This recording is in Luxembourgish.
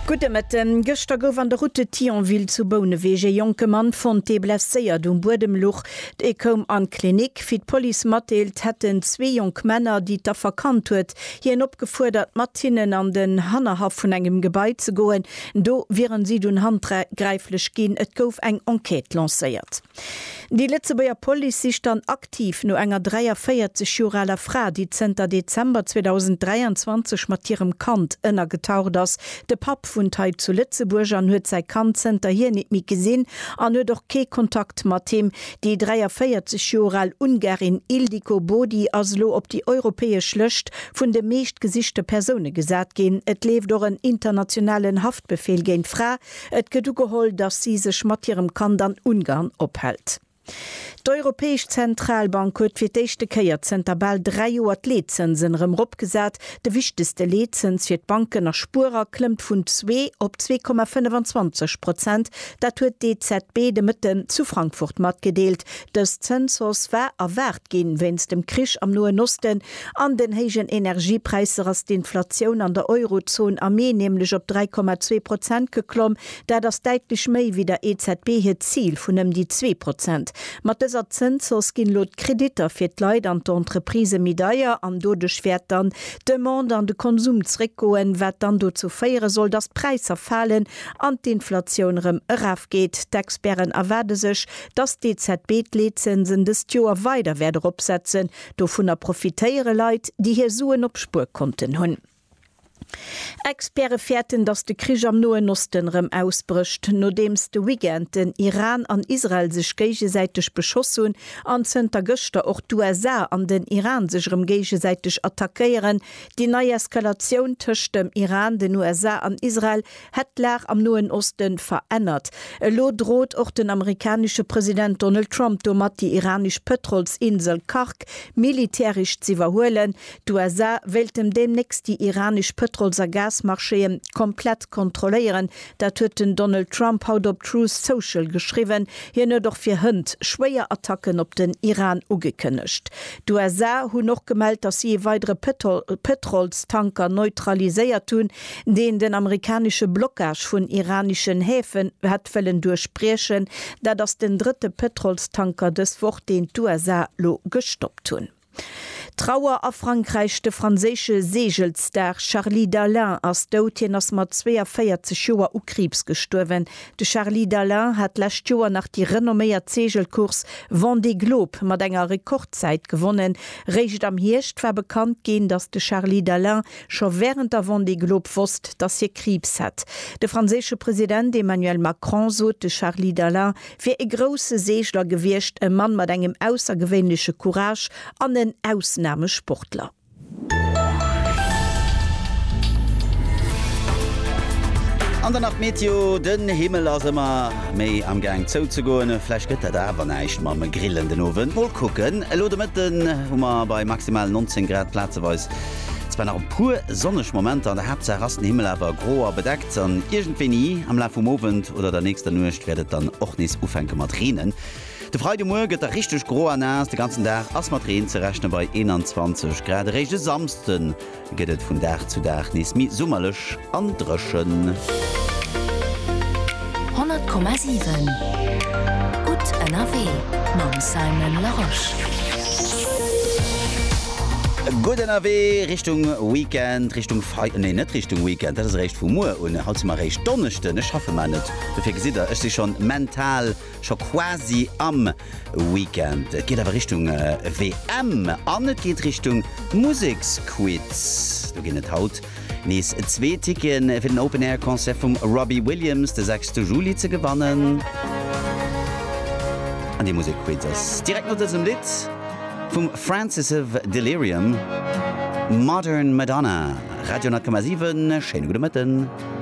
Gute mit Gëster gouf an der Route Thionville zu Bounewege Joke Mann von blesséiert Bodemloch e kom an Klinik fir Poli matelt hätten 2 jong Männer, die da verkannt huet, hien opgefordert Martinen an den Hannerhaft vun engem Gebäit ze goen. Do wären sie dun handgreiflech gin, et gouf eng Enquete lancéiert. Die Letzebauer Poli sich dann aktiv no enger 43 jureller Fra, die 10. Dezember 2023 mat ihrem Kant ënner getaucht ass. De Pap vun Teil zu Litzeburg an huet sei Kantzenter hier net mi gesinn, an huet doch ke Kontakt mat dem. Die 43 jurell Ungarin Ildiko Bodi aslo op die europäesch Lëcht vun de meescht gesichte Persone gesat gin. Et leef doch en internationalen Haftbefehl gen Fra, et gedu geholl, dass sie sech mat ihrem Kant an Ungarn ophält. D'Europäesch Zentralbank huet fir d'échte Käier Zenterbal 3 Joer Lezensen opgesat. De wichteste Lezens fir d'Banken nach Spurer klemmt vun 2 op 2,25%. Dat huet DZB de Mëtten zu Frankfurt mat gedeelt. Des Zensors war erwert gin, wenns dem Krisch am Noen Osten an den héigen Energiepreiser ass d'Inflationun an der Eurozone Armee nämlich op 3,2% geklomm, da das deitlich méi wie der EZB het Ziel vun die 2%. Mat dieser Zensors gin lot Krediter fir d'Leit an d'Entreprise Medaier an dodech fährt dann Demande an de Konsum zrékoen, wat dann do zu feiere soll, dass Preiser fallen an d'Inflationrem eraf geht. D'Experten erwerde sech, dass DZB-Lezensen des Joer weiter werde opsetzen, do vun der profitéiere Leiit, die hier Suen op Spur konnten hunn. Experte fährten, dass de Krieg am Noen Ostenrem ausbricht, nodems de Weekend den Iran an Israel sich gegenseitig beschossen, an Zter Göster auch USA an den Iran sich gegenseitig attackieren. Die neue Eskalation zwischen dem Iran, den USA an Israel hat lag am Noen Osten verändert. Lo droht auch den amerikanische Präsident Donald Trump domat die iranische Petrolsinsel Kark militärisch zu überholen. Die USA wählt demnächst die iranische Petrolser Gasmarscheen komplett kontrollieren. Dat huet den Donald Trump haut op Truth Social geschrieben, hinne doch fir Hënd schwéier Attacken op den Iran ugekënnecht. Die USA hun noch gemeldt, dass sie weitere Petrolstanker neutraliséiert tun, den amerikanische Blockage vun iranischen Häfen hat fällen durchsprechen, da das den 3. Petrolstanker des Woch den USA lo gestoppt tun. Trauer a Frankreich de franzésche Segelstar Charlie Dalin ass Doutien ass mat 42 Joer u Krebs gestorwen. De Charlie Dalin hat lächt Joer nach die renomméiert Segelkurs Vendée Globe mat enger Rekordzeit gewonnen. Recht am Hirscht war bekannt gin, dass de Charlie Dalin scho während der Vendée Globe wusst, dass hier Krebs hat. De franzésche Präsident Emmanuel Macron sot de Charlie Dalin fir e grosse Segler gewircht, e Mann mat engem aussergewöhnliche Courage an den Ausnahmesportler. An der Nacht Meteo den Himmel as immer méi am Gang zou zu goen, Fläch gëtt awer neicht ma me grillen den Owen. Mol kucken, Lode mitten hummer bei maximal 19 Grad Plazeweis. Nach pur sonnech Moment an der Herbzerrasten Himmel awer groer bedeckt an irgendwen nie am La vom Abend oder der nächste Nucht werdet dann och nis ufenke mat Tränen. De Freitagmorgen gëtt richtig gro an ass de ganzen Tag ass mat Tränen ze rechnen bei 21 Grad. Rechte samsten gëtt vun Dach zu Dach nis mi summerlech an Drëschen. 100,7 Gut NRW mam Simon Laroche. Gut NRW Richtung Weekend, Richtung net Richtung Weekend, dat is recht vu Mo und haut mal recht donnechten schaffe man net. Befir gesider ist sie schon mental schon quasi am Weekend. Geht aber Richtung WM an, geht Richtung Musiksquiz. Du ginnet haut nies 2 Ticken fir den Open Air Konzert vom Robbie Williams de 6. Juli ze gewannen. An die Musikquiz direkt noch diesem Lied vom Francis of Delirium, Modern Madonna, Radio 100,7, schöne gute Mitten.